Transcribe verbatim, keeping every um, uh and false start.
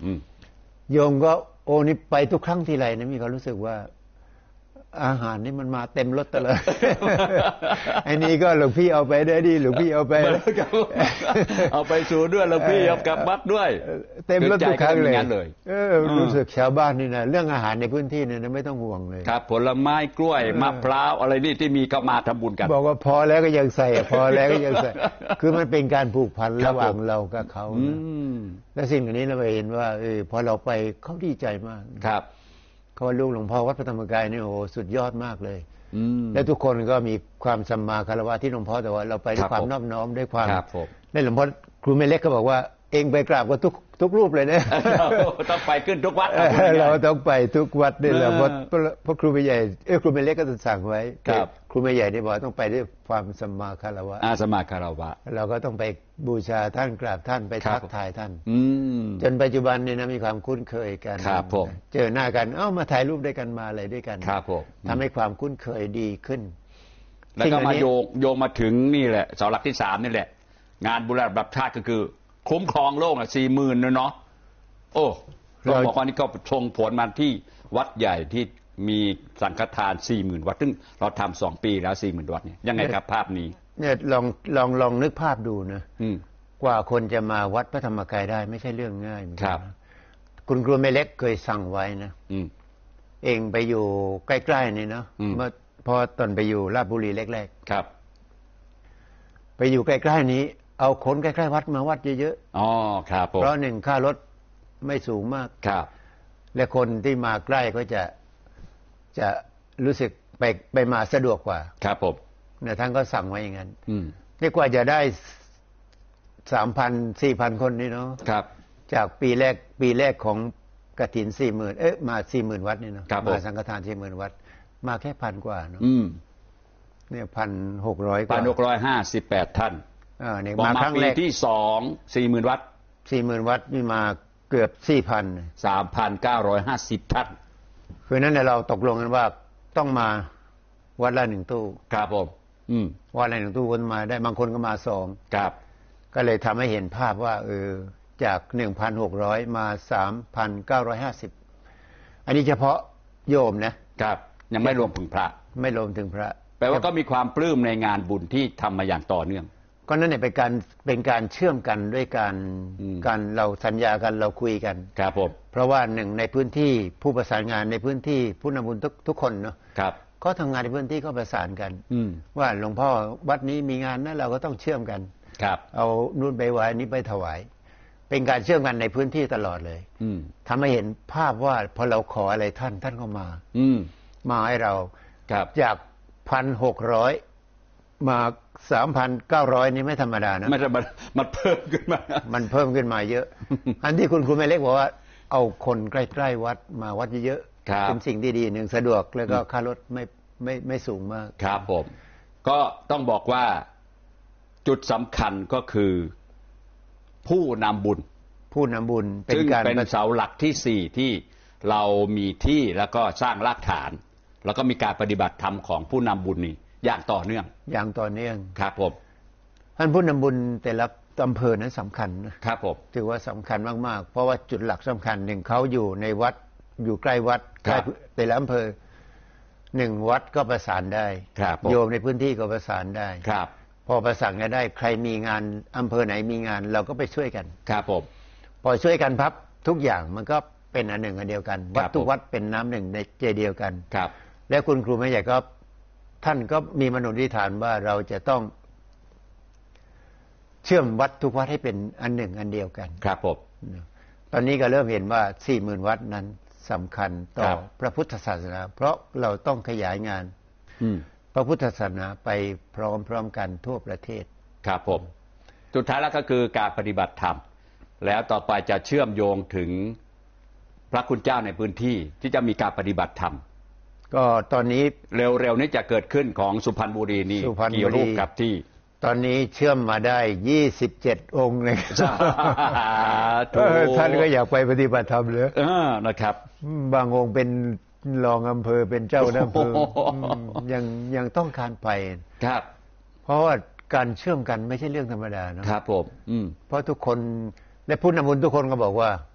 โยมก็โอ้นี่ไปทุกครั้งทีไรนะมีความรู้สึกว่าอาหารนี่มันมาเต็มรถตลอดไอ้นี่ก็หลวงพี่เอาไปได้ดิหลวงพี่เอาไปเอาไปสู่ด้วยหลวงพี่เอากลับวัดด้วยเต็มรถทุกครั้งเลยเออรู้สึกชาวบ้านนี่นะเรื่องอาหารในพื้นที่เนี่ยไม่ต้องห่วงเลยครับผลไม้กล้วยมะพร้าวอะไรนี่ที่มีก็มาทำบุญกันบอกว่าพอแล้วก็ยังใส่พอแล้วก็ยังใส่คือมันเป็นการผูกพันระหว่างเรากับเขาและสิ่งอันนี้เราเห็นว่าเออพอเราไปเขาดีใจมากครับเขาลูกหลวงพ่อวัดพระธรรมกายนี่โอ้สุดยอดมากเลยและทุกคนก็มีความสัมมาคารวะที่หลวงพ่อแต่ว่าเราไปด้วยความนอบน้อมด้วยความได้หลวงพ่อครูแม่เล็กก็บอกว่าเองไปกราบกับทุกทุกรูปเลยนะต้องไปขึ้นทุกวัดเราต้องไปทุกวัดนี่แหละเพราะเพราะครูแม่ใหญ่เออครูแม่เล็กก็จะสั่งไว้ครูแม่ใหญ่ได้บอกต้องไปด้วยความสัมมาคารวะอาสัมมาคารวะเราก็ต้องไปบูชาท่านกราบท่านไปทักทายท่านจนปัจจุบันนี่นะมีความคุ้นเคยกันเจอหน้ากันเอ้ามาถ่ายรูปด้วยกันมาอะไรด้วยกันทำให้ความคุ้นเคยดีขึ้นแล้วก็มาโยงโยงมาถึงนี่แหละเสาหลักที่สามนี่แหละงานบุญระดับชาติก็คือคุ้มครองโลกอ่ะสี่หมื่นเนาะโอ้เราบอกว่านี่ก็ส่งผลมาที่วัดใหญ่ที่มีสังฆทานสี่หมื่นวัดซึ่งเราทำสองปีแล้วสี่หมื่นวัดเนี่ยยังไงครับภาพนี้เนี่ยลองลองลองนึกภาพดูนะกว่าคนจะมาวัดพระธรรมกายได้ไม่ใช่เรื่องง่ายครับคุณครูแม่เล็กเคยสั่งไว้นะเองไปอยู่ใกล้ๆนี่เนาะเมื่อพอตอนไปอยู่ราชบุรีแรกๆครับไปอยู่ใกล้ๆนี้เอาคนใกล้ๆวัดมาวัดเยอะๆอ๋อครับเพราะหนึ่งค่ารถไม่สูงมากครับและคนที่มาใกล้ก็จะจะรู้สึกไปไปมาสะดวกกว่าครับผมเนี่ยท่านก็สั่งไว้อย่างนั้นนี่กว่าจะได้สามพันสี่พันคนนี่เนาะครับจากปีแรกปีแรกของกฐินสี่หมื่นเอ๊ะมาสี่หมื่นวัดนี่เนาะมาสังฆทานสี่หมื่นวัดมาแค่พันกว่าเนาะเนี่ยพันหกร้อยกว่าพันหกร้อยห้าสิบแปดท่านอ่าเนี่ยมาครั้งแรกที่สองสี่หมื่นวัดสี่หมื่นวัดนี่มาเกือบสี่พันสามพันเก้าร้อยห้าสิบท่านคือนั้นเราตกลงกันว่าต้องมาวัดละหนึ่งตู้ครับผมอืมวัดละหนึ่งตู้คนมาได้บางคนก็มาสองครับก็เลยทำให้เห็นภาพว่าเออจากหนึ่งพันหกร้อยมาสามพันเก้าร้อยห้าสิบอันนี้เฉพาะโยมนะครับยังไม่รวมถึงพระไม่รวมถึงพระแปลว่าก็มีความปลื้มในงานบุญที่ทำมาอย่างต่อเนื่องก็นั่นเนี่ยเป็นการเป็นการเชื่อมกันด้วยการการเราสัญญากันเราคุยกันครับผมเพราะว่าหนึ่งในพื้นที่ผู้ประสานงานในพื้นที่ผู้นำบุญทุกทุกคนเนาะครับก็ทำงานในพื้นที่ก็ประสานกันว่าหลวงพ่อวัดนี้มีงานนะเราก็ต้องเชื่อมกันครับเอานู่นไปไว้นี้ไปถวายเป็นการเชื่อมกันในพื้นที่ตลอดเลยทำให้เห็นภาพว่าพอเราขออะไรท่านท่านก็มามาให้เราจากพันหกร้อยมาสามพันเก้าร้อยนี่ไม่ธรรมดานะไม่ธรรมดามันเพิ่มขึ้นมามันเพิ่มขึ้นมาเยอะอันที่คุณครูแม่เล็กบอกว่าเอาคนใกล้ๆวัดมาวัดเยอะๆเป็นสิ่งที่ดีหนึ่งสะดวกแล้วก็ค่ารถไม่ไม่ไม่สูงมากครับผมก็ต้องบอกว่าจุดสำคัญก็คือผู้นำบุญผู้นำบุญเป็นการเป็นเสาหลักที่สี่ที่เรามีที่แล้วก็สร้างรากฐานแล้วก็มีการปฏิบัติธรรมของผู้นำบุญนี่อย่างต่อเนื่องอย่างต่อเนื่องครับผมท่านผู้นำบุญแต่ละอำเภอนั้นสำคัญนะครับผมถือว่าสำคัญมากๆเพราะว่าจุดหลักสำคัญหนึ่งเขาอยู่ในวัดอยู่ใกล้วัดใกล้แต่ละอำเภอหนึ่งวัดก็ประสานได้โยมในพื้นที่ก็ประสานได้ครับพอประสานกันได้ใครมีงานอำเภอไหนมีงานเราก็ไปช่วยกันครับผมพอช่วยกันพับทุกอย่างมันก็เป็นอันหนึ่งอันเดียวกันวัดทุกวัดเป็นน้ำหนึ่งในใจเดียวกันครับและคุณครูแม่ใหญ่ก็ท่านก็มีมโนธิฐานว่าเราจะต้องเชื่อมวัดทุกวัดให้เป็นอันหนึ่งอันเดียวกันครับผมตอนนี้ก็เริ่มเห็นว่าสี่หมื่นวัดนั้นสำคัญต่อพระพุทธศาสนาเพราะเราต้องขยายงานพระพุทธศาสนาไปพร้อมๆกันทั่วประเทศครับผมสุดท้ายแล้วก็คือการปฏิบัติธรรมแล้วต่อไปจะเชื่อมโยงถึงพระคุณเจ้าในพื้นที่ที่จะมีการปฏิบัติธรรมก็ตอนนี้เร็วๆนี้จะเกิดขึ้นของสุพรรณบุรีนี่กี่รูปครับที่ตอนนี้เชื่อมมาได้ยี่สิบเจ็ดองค์เลยท่านก็อยากไปปฏิบัติธรรมเลยนะครับบางองค์เป็นรองอำเภอเป็นเจ้าอำเภอยังยังต้องการไปครับเพราะว่าการเชื่อมกันไม่ใช่เรื่องธรรมดานะครับผมเพราะทุกคนและผู้นำบุญทุกคนก็บอกว่า